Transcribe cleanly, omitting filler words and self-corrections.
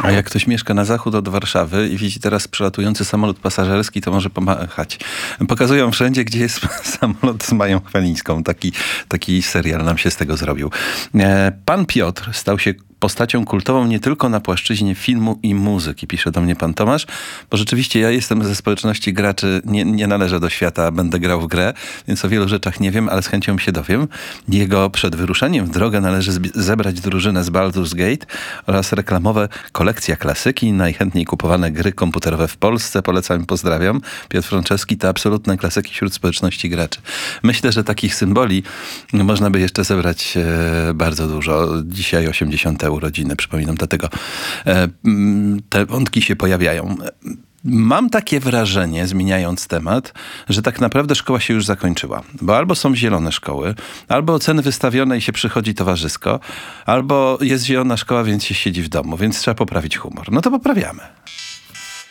A jak ktoś mieszka na zachód od Warszawy i widzi teraz przelatujący samolot pasażerski, to może pomachać. Pokazują wszędzie, gdzie jest samolot z Mają Chwalińską. Taki serial nam się z tego zrobił. Pan Piotr stał się postacią kultową nie tylko na płaszczyźnie filmu i muzyki, pisze do mnie pan Tomasz, bo rzeczywiście ja jestem ze społeczności graczy, nie należę do świata, będę grał w grę, więc o wielu rzeczach nie wiem, ale z chęcią się dowiem. Jego przed wyruszeniem w drogę należy zebrać drużynę z Baldur's Gate oraz reklamowe kolekcja klasyki, najchętniej kupowane gry komputerowe w Polsce. Polecam i pozdrawiam. Piotr Franceski to absolutne klasyki wśród społeczności graczy. Myślę, że takich symboli można by jeszcze zebrać bardzo dużo. Dzisiaj 80. urodziny, przypominam, dlatego te wątki się pojawiają. Mam takie wrażenie, zmieniając temat, że tak naprawdę szkoła się już zakończyła. Bo albo są zielone szkoły, albo oceny wystawione i się przychodzi towarzysko, albo jest zielona szkoła, więc się siedzi w domu, więc trzeba poprawić humor. No to poprawiamy.